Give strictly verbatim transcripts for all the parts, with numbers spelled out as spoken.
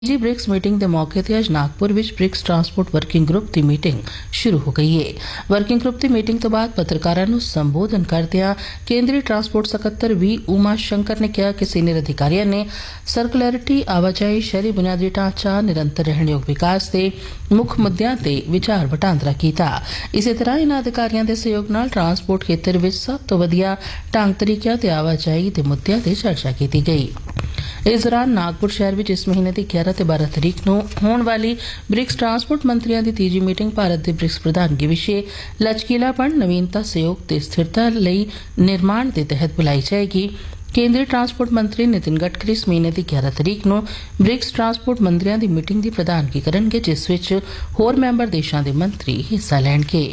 ਜੀ BRICS meeting के मौके ते अज नागपुर विच ब्रिक्स ट्रांसपोर्ट वर्किंग ग्रुप की मीटिंग शुरू हो गई है। वर्किंग ग्रुप की मीटिंग तो बाद पत्रकारों को संबोधन करदियां केंद्रीय ट्रांसपोर्ट सकत्तर वी उमा शंकर ने कहा कि सीनियर अधिकारियों ने सर्कुलरिटी, आवाजाही, शहरी बुनियादी ढांचा, निरंतर रहणयोग विकास के मुख मुद्दों ते विचार वटांदरा किया। इसी तरह इन अधिकारियों के सहयोग नाल ट्रांसपोर्ट खेत्र में सब तो वधिया ढंग तरीकों ते आवाजाही के मुद्दों ते चर्चा की गई। इस दौरान नागपुर शहर में इस महीने की ग्यारह ते बारह तरीक नूं होने वाली ब्रिक्स ट्रांसपोर्ट मंत्रियों की तीजी मीटिंग भारत के ब्रिक्स प्रधानगी विषय लचकीलापन, नवीनता, सहयोग ते स्थिरता लई निर्माण के तहत बुलाई जाएगी। केंद्रीय ट्रांसपोर्ट मंत्री नितिन गडकरी इस महीने की ग्यारह तरीक नूं ब्रिक्स ट्रांसपोर्ट मंत्रियों की मीटिंग की प्रधानगी करनगे, जिस विच होर मैंबर देशों के मंत्री हिस्सा लैणगे।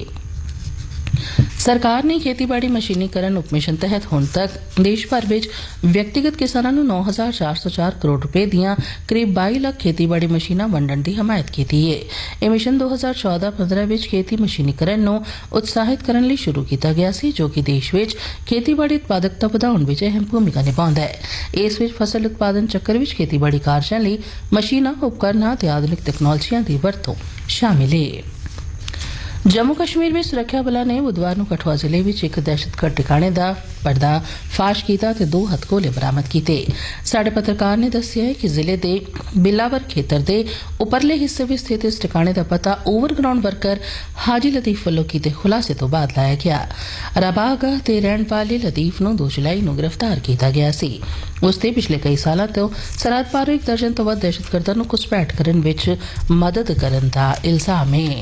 सरकार ने खेतीबाड़ी मशीनीकरण उपमिशन तहत हुण तक देश भर में व्यक्तिगत किसानों को नौ हजार चार सौ चार करोड़ रुपए दियां करीब बाई लाख खेतीबाड़ी मशीनां वंडण की हमायत की है। यह मिशन दो हजार चौदह पंद्रह में खेती मशीनीकरण को उत्साहित करने लिए शुरू किया गया सी, जो कि देश में खेतीबाड़ी उत्पादकता वधाउण विच अहम भूमिका निभाउंदा है। इस विच फसल उत्पादन चक्कर विच खेतीबाड़ी कार्यां लई मशीनां, उपकरणां ते आधुनिक तकनोलॉजियां की वरतों शामिल है। जम्मू कश्मीर में सुरक्षा बलों ने बुधवार को कठुआ जिले में एक दहशतगर्द ठिकाने का पर्दा फाश किया ते दो हथगोले बरामद किए। साडे पत्रकार ने दस्सिया है कि जिले के बिलावर खेतर के उपरले हिस्से में स्थित इस ठिकाने का पता ओवरग्राउंड वर्कर हाजी लतीफ वालों किए खुलासे तो बाद लाया गया। रबागा ते रहण वाले लतीफ नूं दो जुलाई नूं गिरफ्तार किया गया सी। उसते पिछले कई सालों तो सरहद पारों एक दर्जन तो वध दहशतगर्दां नूं घुसपैठ करन विच मदद करन दा इल्जाम है।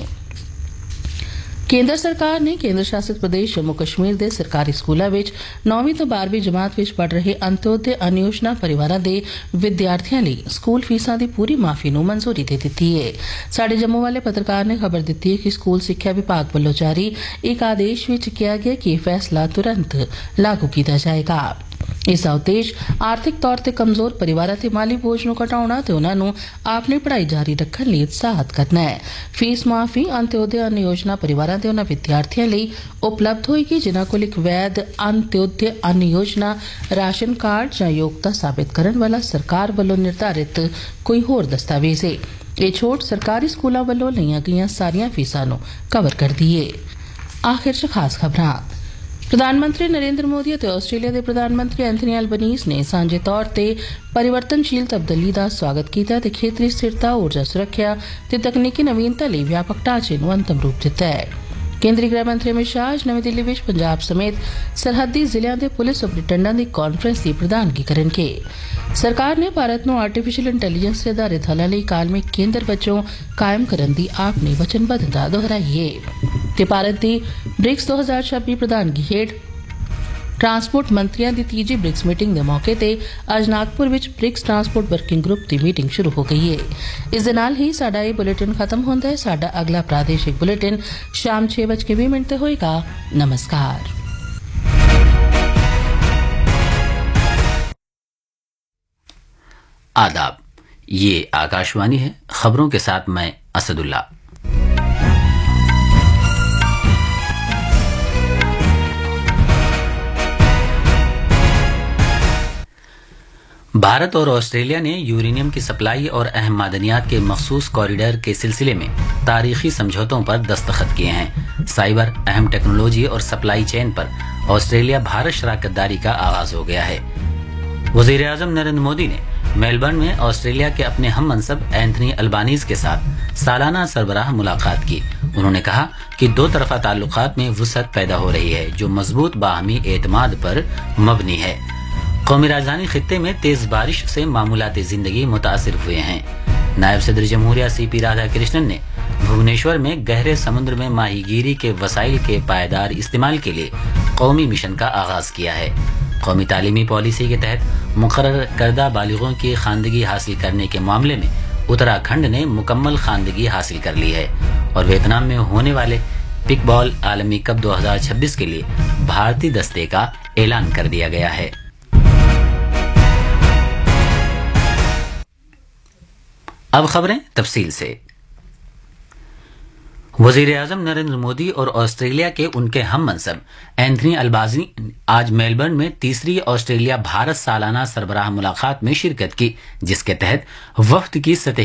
केंद्र सरकार ने केंद्र शासित प्रदेश जम्मू कश्मीर के सरकारी स्कूलों में नौवीं तो बारहवीं जमात में पढ़ रहे अंत्योदय अन्न योजना परिवारों के विद्यार्थियों लिए स्कूल फीसां की पूरी माफी नूं मंजूरी दे दी है। साडे जम्मू वाले पत्रकार ने खबर दी है कि स्कूल शिक्षा विभाग वालों जारी एक आदेश में कहा गया कि यह फैसला तुरंत लागू किया जाएगा। इसका उद्देश्य आर्थिक तौर पर कमजोर परिवारों के माली बोझ को घटाना ते उन्हां नूं अपनी पढ़ाई जारी रखने लिए उत्साहित करना है। फीस माफी अंत्योदय अन्न योजना परिवारों के उन्हां विद्यार्थियों लिए उपलब्ध होएगी जिन्हां कोल एक वैध अंत्योदय अन्न योजना राशन कार्ड या योग्यता साबित करने वाला सरकार वालों निर्धारित कोई होर दस्तावेज है। यह छूट सरकारी स्कूलों वालों लईआं गईआं सारियां फीसां नूं कवर करदी है। आखिर च खास खबरां। प्रधानमंत्री नरेंद्र मोदी और आस्ट्रेलिया के प्रधानमंत्री एंथनी एल्बनीज ने सांझे तौर पर परिवर्तनशील तब्दीली का स्वागत किया ते खेतरी स्थिरता, ऊर्जा सुरक्षा ते तकनीकी नवीनता लिए व्यापक ढांचे को अंतिम रूप दिता है। केंद्रीय गृह मंत्री अमित शाह आज नवी दिल्ली में पंजाब समेत सरहदी जिलों के पुलिस सुपरिटेंडेंटां की कॉन्फ्रेंस की प्रधानगी करनगे। सरकार ने भारत को आर्टिफिशियल इंटैलीजेंस से आधारित हलां लई कालमिक केंद्र वजों कायम करने की अपनी वचनबद्धता दोहराई है ते भारत की ब्रिक्स दो हजार छब्बीस प्रधानगी हेठ ट्रांसपोर्ट मंत्रियों की तीजी ब्रिक्स मीटिंग के मौके पर अज नागपुर में ब्रिक्स ट्रांसपोर्ट वर्किंग ग्रुप की मीटिंग शुरू हो गई है। इस दे नाल ही साडा ये बुलेटिन खत्म होता है। साडा अगला प्रादेशिक बुलेटिन शाम छह बज के बीस मिनट पर होएगा। नमस्कार। आदाब, ये आकाशवाणी है। खबरों के साथ मैं असदुल्ला। भारत और ऑस्ट्रेलिया ने यूरेनियम की सप्लाई और अहम मादनियात के मखसूस कॉरिडोर के सिलसिले में तारीखी समझौतों पर दस्तखत किए हैं। साइबर, अहम टेक्नोलॉजी और सप्लाई चेन पर ऑस्ट्रेलिया भारत शराकतदारी का आगाज हो गया है। वजीर आजम नरेंद्र मोदी ने मेलबर्न में ऑस्ट्रेलिया के अपने हम मनसब एंथनी अल्बानीज के साथ सालाना सरबराह मुलाकात की। उन्होंने कहा कि दो तरफा ताल्लुकात में वुसअत पैदा हो रही है जो मजबूत बाहमी एतमाद पर मबनी है। कौमी राजधानी खित्ते में तेज बारिश से मामूलाती जिंदगी मुतासिर हुए हैं। नायब सदर जमहूरिया सी पी राधा कृष्णन ने भुवनेश्वर में गहरे समुद्र में माहीगीरी के वसाइल के पायदार इस्तेमाल के लिए कौमी मिशन का आगाज किया है। कौमी तालीमी पॉलिसी के तहत मुकर्रर करदा बालिगों की खानदगी हासिल करने के मामले में उत्तराखंड ने मुकम्मल खानदगी हासिल कर ली है और वियतनाम में होने वाले पिकबॉल आलमी कप दो हजार छब्बीस के लिए भारतीय दस्ते का ऐलान कर दिया गया है। अब खबरें तफसील से। वजीर आजम नरेंद्र मोदी और ऑस्ट्रेलिया के उनके हम मनसब एंथनी अल्बानी आज मेलबर्न में तीसरी ऑस्ट्रेलिया भारत सालाना सरबराह मुलाकात में शिरकत की, जिसके तहत वफ्द की सतह